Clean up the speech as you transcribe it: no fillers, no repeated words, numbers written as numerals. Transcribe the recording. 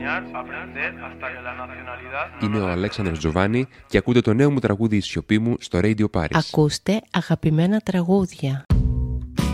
Είμαι ο Αλέξανδρος Τζοβάνι και ακούτε το νέο μου τραγούδι «Η σιωπή μου» στο Radio Paris. Ακούστε αγαπημένα τραγούδια.